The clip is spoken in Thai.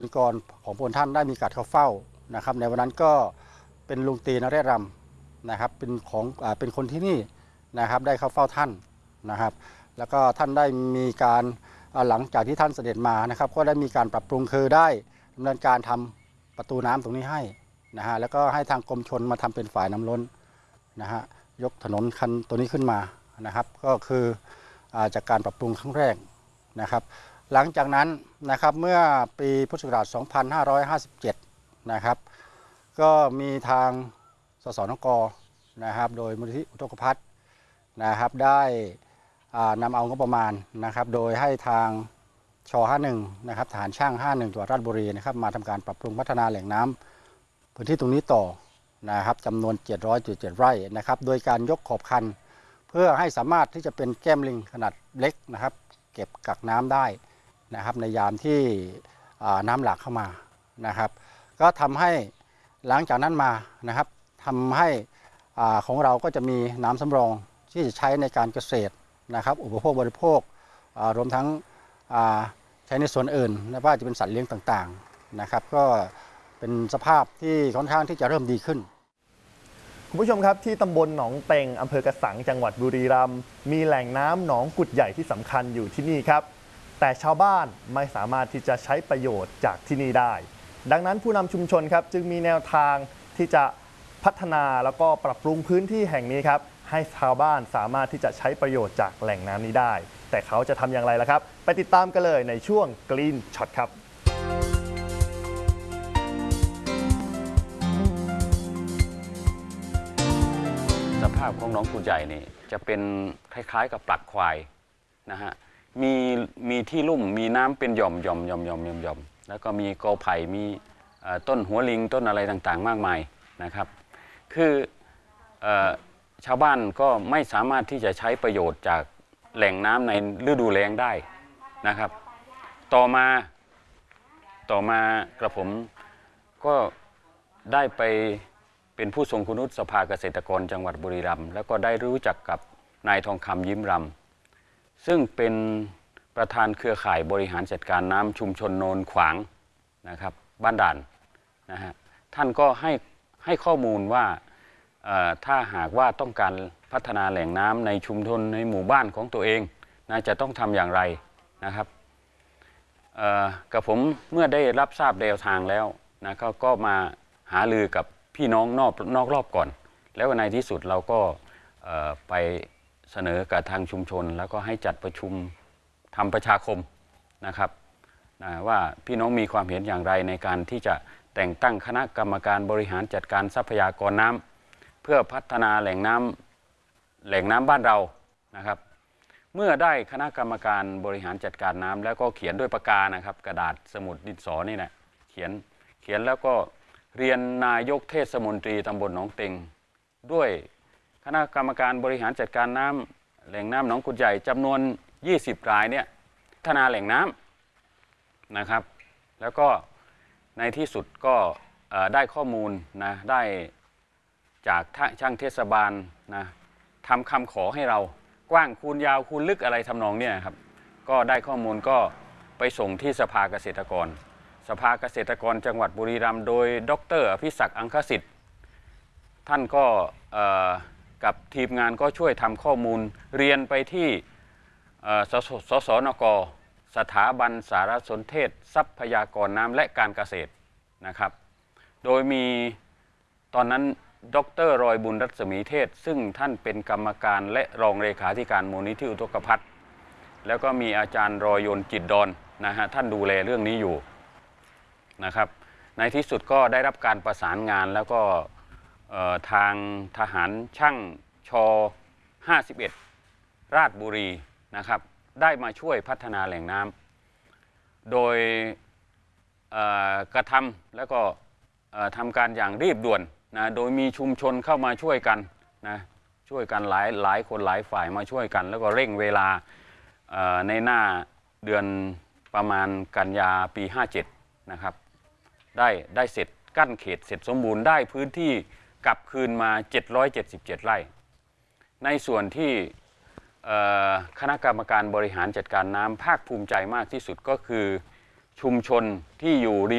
กรของพระองค์ท่านได้มีการเข้าเฝ้านะครับในวันนั้นก็เป็นลุงตีนเรศรำนะครับเป็นคนที่นี่นะครับได้เข้าเฝ้าท่านนะครับแล้วก็ท่านได้มีการหลังจากที่ท่านเสด็จมานะครับก็ได้มีการปรับปรุงคือได้ดำเนินการทำประตูน้ำตรงนี้ให้นะฮะแล้วก็ให้ทางกรมชลมาทำเป็นฝ่ายน้ำล้นนะฮะยกถนนคันตัวนี้ขึ้นมานะครับก็คือจากการปรับปรุงครั้งแรกนะครับหลังจากนั้นนะครับเมื่อปีพุทธศักราช 2557 นะครับก็มีทางสสนก.นะครับโดยมูลนิธิอุทกภัทรนะครับได้นำเอางบประมาณนะครับโดยให้ทางช51นะครับฐานช่าง 51 จังหวัดราชบุรีนะครับมาทำการปรับปรุงพัฒนาแหล่งน้ำพื้นที่ตรงนี้ต่อนะครับจำนวน 777 ไร่นะครับโดยการยกขอบคันเพื่อให้สามารถที่จะเป็นแก้มลิงขนาดเล็กนะครับเก็บกักน้ำได้นะครับในยามที่น้ำหลากเข้ามานะครับก็ทำให้หลังจากนั้นมานะครับทำให้ของเราก็จะมีน้ำสำรองที่จะใช้ในการเกษตรนะครับอุปโภคบริโภครวมทั้งใช้ในส่วนอื่นไม่ว่าจะเป็นสัตว์เลี้ยงต่างๆนะครับก็เป็นสภาพที่ค่อนข้างที่จะเริ่มดีขึ้นคุณผู้ชมครับที่ตำบลหนองเต็งอำเภอกระสังจังหวัดบุรีรัมย์มีแหล่งน้ำหนองกุดใหญ่ที่สำคัญอยู่ที่นี่ครับแต่ชาวบ้านไม่สามารถที่จะใช้ประโยชน์จากที่นี่ได้ดังนั้นผู้นำชุมชนครับจึงมีแนวทางที่จะพัฒนาแล้วก็ปรับปรุงพื้นที่แห่งนี้ครับให้ชาวบ้านสามารถที่จะใช้ประโยชน์จากแหล่งน้ำนี้ได้แต่เขาจะทำอย่างไรล่ะครับไปติดตามกันเลยในช่วง Green Shot ครับสภาพของหนองกุดใหญ่นี่จะเป็นคล้ายๆกับปลักควายนะฮะมีที่ลุ่มมีน้ำเป็นหย่อมแล้วก็มีกอไผ่มีต้นหัวลิงต้นอะไรต่างๆมากมายนะครับคือชาวบ้านก็ไม่สามารถที่จะใช้ประโยชน์จากแหล่งน้ำในฤดูแล้งได้นะครับต่อมากระผมก็ได้ไปเป็นผู้ทรงคุณวุฒิสภาเกษตรกรจังหวัดบุรีรัมย์แล้วก็ได้รู้จักกับนายทองคำยิ้มรำซึ่งเป็นประธานเครือข่ายบริหารจัดการน้ำชุมชนโนนขวางนะครับบ้านด่านนะฮะท่านก็ให้ข้อมูลว่าถ้าหากว่าต้องการพัฒนาแหล่งน้ำในชุมชนในหมู่บ้านของตัวเองนะจะต้องทำอย่างไรนะครับกับผมเมื่อได้รับทราบแนวทางแล้วนะก็มาหารือกับพี่น้องนอกรอบก่อนแล้วในที่สุดเราก็ไปเสนอกับทางชุมชนแล้วก็ให้จัดประชุมทำประชาคมนะครับว่าพี่น้องมีความเห็นอย่างไรในการที่จะแต่งตั้งคณะกรรมการบริหารจัดการทรัพยากรน้ำเพื่อพัฒนาแหล่งน้ำบ้านเรานะครับเมื่อได้คณะกรรมการบริหารจัดการน้ำแล้วก็เขียนด้วยปากกานะครับกระดาษสมุดดินสอนี่แหละเขียนแล้วก็เรียนนายกเทศมนตรีตำบลหนองเต็งด้วยคณะกรรมการบริหารจัดการน้ำแหล่งน้ำหนองกุดใหญ่จำนวน20 รายเนี่ยพัฒนาแหล่งน้ำนะครับแล้วก็ในที่สุดก็ได้ข้อมูลนะได้จากช่างเทศบาลนะทำคำขอให้เรากว้างคูณยาวคูณลึกอะไรทำนองเนี่ยครับก็ได้ข้อมูลก็ไปส่งที่สภาเกษตรกรสภาเกษตรกรจังหวัดบุรีรัมย์โดยดร.อภิศักดิ์อังคสิทธิ์ท่านก็กับทีมงานก็ช่วยทำข้อมูลเรียนไปที่สสนก.สถาบันสารสนเทศทรัพยากรน้ำและการเกษตรนะครับโดยมีตอนนั้นดร.รอยบุญรัศมีเทศซึ่งท่านเป็นกรรมการและรองเลขาธิการมูลนิธิอุทกภัทรแล้วก็มีอาจารย์รอยยนต์จิตดอนนะฮะท่านดูแลเรื่องนี้อยู่นะครับในที่สุดก็ได้รับการประสานงานแล้วก็ทางทหารช่างช51ราชบุรีนะครับได้มาช่วยพัฒนาแหล่งน้ำโดยกระทำแล้วก็ทำการอย่างรีบด่วนนะโดยมีชุมชนเข้ามาช่วยกันนะช่วยกันหลายคนหลายฝ่ายมาช่วยกันแล้วก็เร่งเวลาในหน้าเดือนประมาณกันยาปี57นะครับได้เสร็จกั้นเขตเสร็จสมบูรณ์ได้พื้นที่กลับคืนมา777 ไร่ในส่วนที่คณะกรรมการบริหารจัดการน้ำภาคภูมิใจมากที่สุดก็คือชุมชนที่อยู่